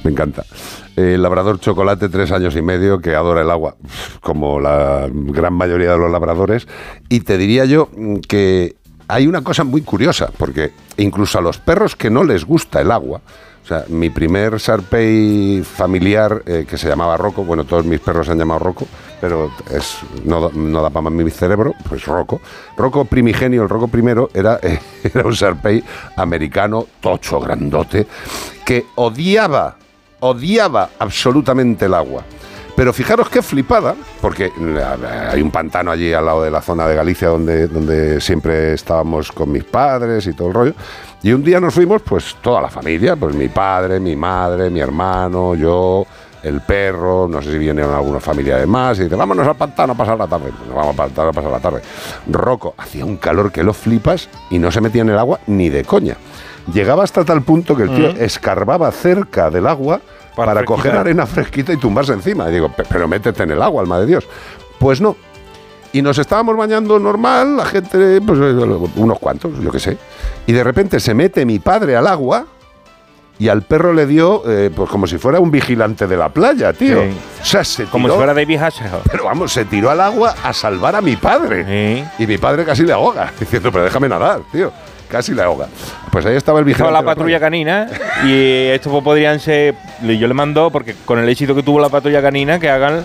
Me encanta. Labrador chocolate, 3 años y medio, que adora el agua, como la gran mayoría de los labradores. Y te diría yo que hay una cosa muy curiosa, porque incluso a los perros que no les gusta el agua, o sea, mi primer Shar-Pei familiar, que se llamaba Rocco, bueno, todos mis perros se han llamado Rocco, pero no da para más mi cerebro, pues Rocco. Rocco primigenio, el Rocco primero, era un Shar-Pei americano, tocho, grandote, que odiaba absolutamente el agua. Pero fijaros qué flipada, porque hay un pantano allí al lado de la zona de Galicia donde siempre estábamos con mis padres y todo el rollo. Y un día nos fuimos, pues toda la familia, pues mi padre, mi madre, mi hermano, yo, el perro, no sé si vinieron algunos familiares más, y dice, vámonos al pantano a pasar la tarde. Pues nos vamos al pantano a pasar la tarde. Rocco hacía un calor que lo flipas y no se metía en el agua ni de coña. Llegaba hasta tal punto que el tío escarbaba cerca del agua para coger arena fresquita y tumbarse encima. Y digo, pero métete en el agua, alma de Dios. Pues no. Y nos estábamos bañando normal, la gente, pues unos cuantos, yo qué sé. Y de repente se mete mi padre al agua y al perro le dio, pues como si fuera un vigilante de la playa, tío. Sí. O sea, se tiró, como si fuera David Hasselhoff. Pero vamos, se tiró al agua a salvar a mi padre. Sí. Y mi padre casi le ahoga, diciendo, pero déjame nadar, tío. Casi le ahoga. Pues ahí estaba el vigilante. Estaba la patrulla canina y estos podrían ser. Yo le mando, porque con el éxito que tuvo la patrulla canina, que hagan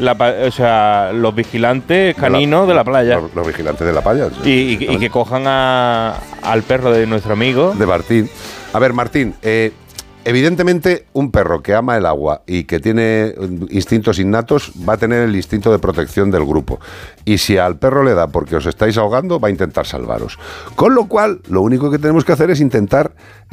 los vigilantes caninos de la playa. Los vigilantes de la playa. Y que cojan al perro de nuestro amigo. De Martín. A ver, Martín, evidentemente un perro que ama el agua y que tiene instintos innatos va a tener el instinto de protección del grupo. Y si al perro le da porque os estáis ahogando, va a intentar salvaros. Con lo cual, lo único que tenemos que hacer es intentar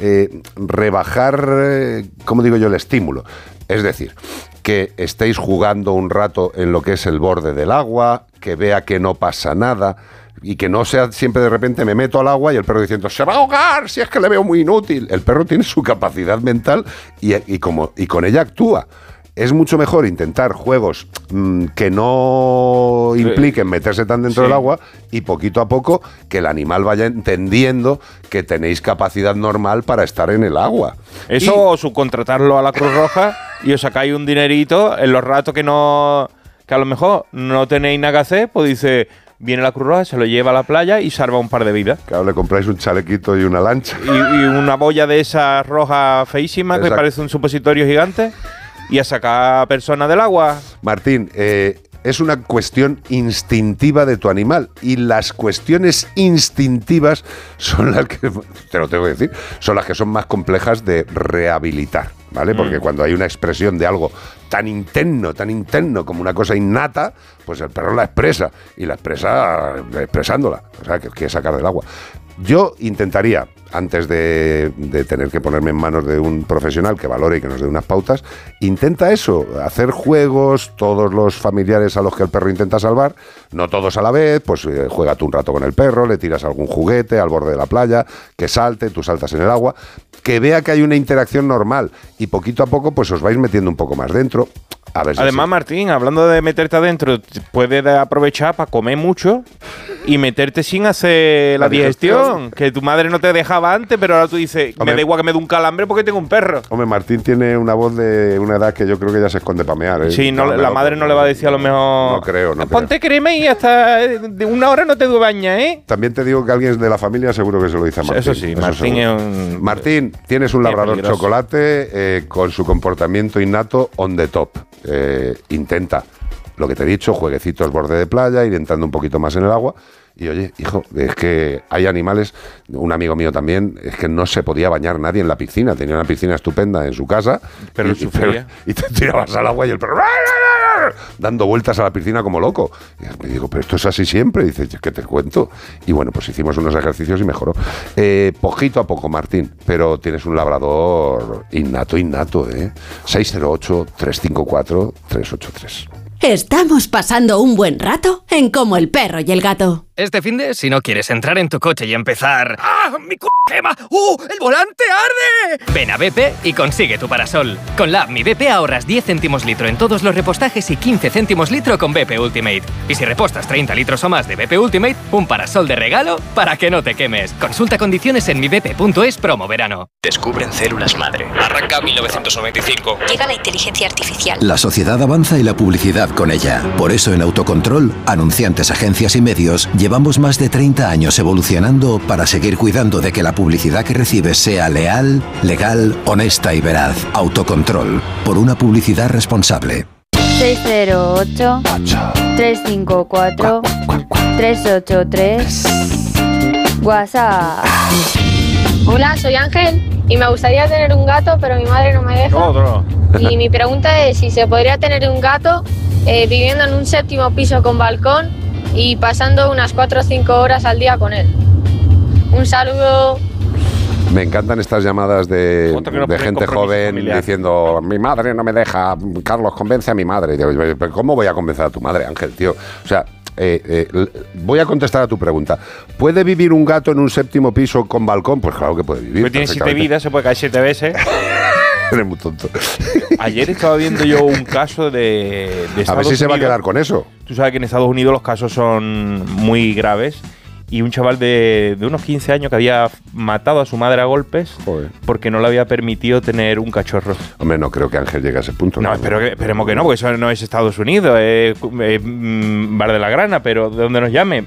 rebajar, como digo yo, el estímulo. Es decir, que estéis jugando un rato en lo que es el borde del agua, que vea que no pasa nada y que no sea siempre de repente me meto al agua y el perro diciendo ¡se va a ahogar! Si es que le veo muy inútil. El perro tiene su capacidad mental y con ella actúa. Es mucho mejor intentar juegos que no impliquen meterse tan dentro del agua y poquito a poco que el animal vaya entendiendo que tenéis capacidad normal para estar en el agua. Eso o subcontratarlo a la Cruz Roja y os sacáis un dinerito en los ratos que a lo mejor no tenéis nada que hacer, pues dice, viene la Cruz Roja, se lo lleva a la playa y salva un par de vidas. Claro, le compráis un chalequito y una lancha. Y una boya de esas rojas feísimas que parece un supositorio gigante. Y a sacar a personas del agua. Martín, es una cuestión instintiva de tu animal. Y las cuestiones instintivas son las que, te lo tengo que decir, son las que son más complejas de rehabilitar, ¿vale? Porque cuando hay una expresión de algo tan interno como una cosa innata, pues el perro la expresa. Y la expresa expresándola. O sea, que quiere sacar del agua. Yo intentaría, antes de tener que ponerme en manos de un profesional que valore y que nos dé unas pautas, intenta eso, hacer juegos, todos los familiares a los que el perro intenta salvar, no todos a la vez, pues juega tú un rato con el perro, le tiras algún juguete al borde de la playa, que salte, tú saltas en el agua, que vea que hay una interacción normal y poquito a poco pues os vais metiendo un poco más dentro. A ver si además, Martín, hablando de meterte adentro, puedes aprovechar para comer mucho y meterte sin hacer la digestión. Que tu madre no te dejaba antes, pero ahora tú dices, hombre, me da igual que me dé un calambre porque tengo un perro. Hombre, Martín tiene una voz de una edad que yo creo que ya se esconde para mear, ¿eh? Sí, la madre no le va a decir a lo mejor... No creo. Ponte crema y hasta de una hora no te bañas, ¿eh? También te digo que alguien de la familia seguro que se lo dice a Martín. Eso sí, Martín es un... Martín, tienes un labrador chocolate con su comportamiento innato on the top. Intenta, lo que te he dicho, jueguecitos borde de playa, ir entrando un poquito más en el agua. Y oye, hijo, es que hay animales, un amigo mío también, es que no se podía bañar nadie en la piscina, tenía una piscina estupenda en su casa, y te tirabas al agua y el perro dando vueltas a la piscina como loco. Y me digo, pero esto es así siempre. Y dice, ¿qué te cuento? Y bueno, pues hicimos unos ejercicios y mejoró. Poquito a poco, Martín, pero tienes un labrador innato, ¿eh? 608-354-383. ¿Estamos pasando un buen rato? en Como el perro y el gato. Este finde, si no quieres entrar en tu coche y empezar... ¡Ah, mi quema! ¡El volante arde! Ven a BP y consigue tu parasol. Con la app Mi BP ahorras 10 céntimos litro en todos los repostajes y 15 céntimos litro con BP Ultimate. Y si repostas 30 litros o más de BP Ultimate, un parasol de regalo para que no te quemes. Consulta condiciones en mibp.es promo verano. Descubren células madre. Arranca 1995. Llega la inteligencia artificial. La sociedad avanza y la publicidad con ella. Por eso en Autocontrol, anunciantes, agencias y medios, llevamos más de 30 años evolucionando para seguir cuidando de que la publicidad que recibes sea leal, legal, honesta y veraz. Autocontrol, por una publicidad responsable. 608-354-383 WhatsApp. Hola, soy Ángel y me gustaría tener un gato, pero mi madre no me deja. Y mi pregunta es si se podría tener un gato viviendo en un 7º piso con balcón y pasando unas 4 o 5 horas al día con él. Un saludo. Me encantan estas llamadas de gente joven diciendo, mi madre no me deja, Carlos, convence a mi madre. Y digo, ¿pero cómo voy a convencer a tu madre, Ángel, tío? O sea, voy a contestar a tu pregunta. ¿Puede vivir un gato en un 7º piso con balcón? Pues claro que puede vivir. Pues tiene 7 vidas, se puede caer 7 veces. Eres muy tonto. Ayer estaba viendo yo un caso de Estados Unidos. A ver si se va a quedar con eso. Tú sabes que en Estados Unidos los casos son muy graves. Y un chaval de unos 15 años que había matado a su madre a golpes. Joder. Porque no le había permitido tener un cachorro. Hombre, no creo que Ángel llegue a ese punto. No, esperemos que no, porque eso no es Estados Unidos, es Bar de la Grana, pero de donde nos llame.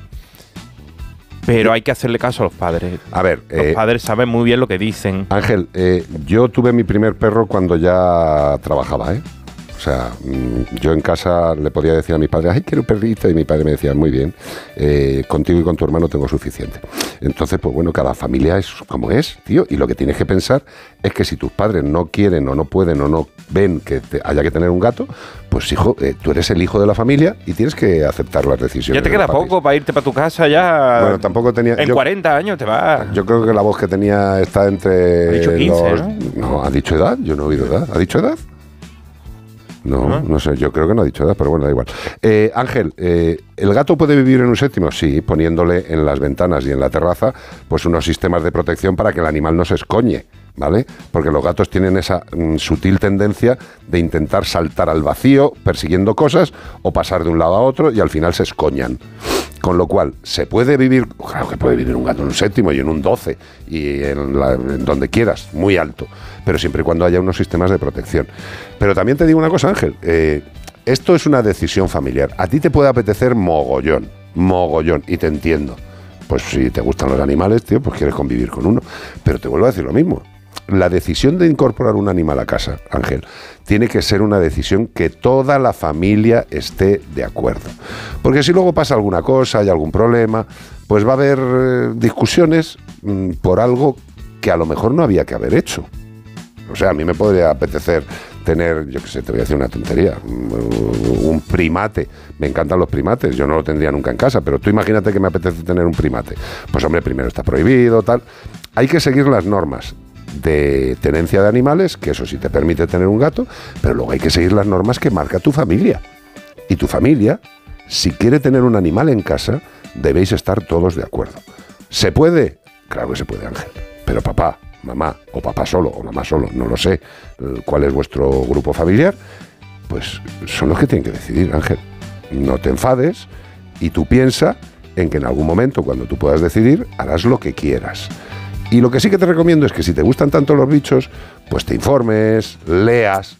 Pero hay que hacerle caso a los padres. A ver, los padres saben muy bien lo que dicen. Ángel, yo tuve mi primer perro cuando ya trabajaba, ¿eh? O sea, yo en casa le podía decir a mi padre, ay, quiero un perrito, y mi padre me decía, muy bien, contigo y con tu hermano tengo suficiente. Entonces, pues bueno, cada familia es como es, tío, y lo que tienes que pensar es que si tus padres no quieren o no pueden o no ven que haya que tener un gato, pues hijo, tú eres el hijo de la familia y tienes que aceptar las decisiones. Ya te queda poco para irte para tu casa ya. Bueno, tampoco tenía... En 40 años te vas. Yo creo que la voz que tenía está entre... Ha dicho 15, los... ¿no? No, ¿ha dicho edad? Yo no he oído edad. ¿Ha dicho edad? No, no sé, yo creo que no ha dicho edad, pero bueno, da igual. Ángel, ¿el gato puede vivir en un 7º? Sí, poniéndole en las ventanas y en la terraza pues unos sistemas de protección para que el animal no se escoñe, ¿vale? Porque los gatos tienen esa sutil tendencia de intentar saltar al vacío persiguiendo cosas o pasar de un lado a otro y al final se escoñan. Con lo cual, ¿se puede vivir? Claro que puede vivir un gato en un 7º y en un 12 y en donde quieras, muy alto, pero siempre y cuando haya unos sistemas de protección. Pero también te digo una cosa, Ángel, esto es una decisión familiar. A ti te puede apetecer mogollón, y te entiendo. Pues si te gustan los animales, tío, pues quieres convivir con uno. Pero te vuelvo a decir lo mismo. La decisión de incorporar un animal a casa, Ángel, tiene que ser una decisión que toda la familia esté de acuerdo. Porque si luego pasa alguna cosa, hay algún problema, pues va a haber discusiones por algo que a lo mejor no había que haber hecho. O sea, a mí me podría apetecer tener, yo qué sé, te voy a decir una tontería, un primate. Me encantan los primates, yo no lo tendría nunca en casa, pero tú imagínate que me apetece tener un primate. Pues hombre, primero está prohibido, tal. Hay que seguir las normas de tenencia de animales, que eso sí te permite tener un gato, pero luego hay que seguir las normas que marca tu familia. Y tu familia, si quiere tener un animal en casa, debéis estar todos de acuerdo. ¿Se puede? Claro que se puede, Ángel. Pero papá, mamá, o papá solo, o mamá solo, no lo sé cuál es vuestro grupo familiar, pues son los que tienen que decidir, Ángel. No te enfades y tú piensa en que en algún momento, cuando tú puedas decidir, harás lo que quieras. Y lo que sí que te recomiendo es que si te gustan tanto los bichos, pues te informes, leas,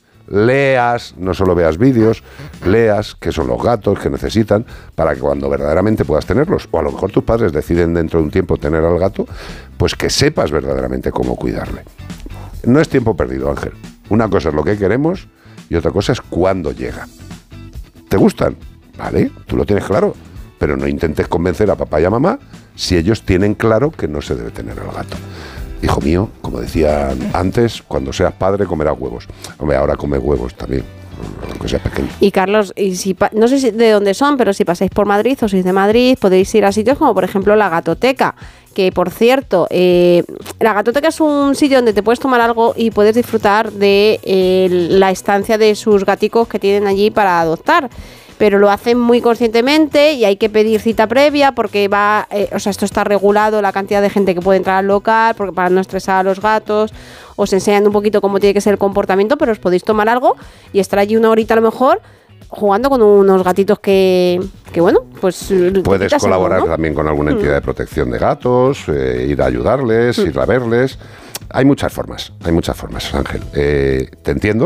no solo veas vídeos, leas qué son los gatos que necesitan para que cuando verdaderamente puedas tenerlos, o a lo mejor tus padres deciden dentro de un tiempo tener al gato, pues que sepas verdaderamente cómo cuidarle. No es tiempo perdido, Ángel. Una cosa es lo que queremos y otra cosa es cuándo llega. ¿Te gustan? Vale, tú lo tienes claro, pero no intentes convencer a papá y a mamá si ellos tienen claro que no se debe tener al gato. Hijo mío, como decían antes, cuando seas padre comerás huevos. Hombre, ahora come huevos también, aunque sea pequeño. Y Carlos, no sé de dónde son, pero si pasáis por Madrid o sois de Madrid, podéis ir a sitios como por ejemplo la Gatoteca, que por cierto, la Gatoteca es un sitio donde te puedes tomar algo y puedes disfrutar de la estancia de sus gaticos que tienen allí para adoptar. pero lo hacen muy conscientemente y hay que pedir cita previa porque esto está regulado, la cantidad de gente que puede entrar al local, porque para no estresar a los gatos, os enseñan un poquito cómo tiene que ser el comportamiento, pero os podéis tomar algo y estar allí una horita a lo mejor jugando con unos gatitos que bueno, pues... Puedes colaborar también con alguna entidad de protección de gatos, ir a ayudarles, ir a verles. Hay muchas formas, Ángel. Te entiendo.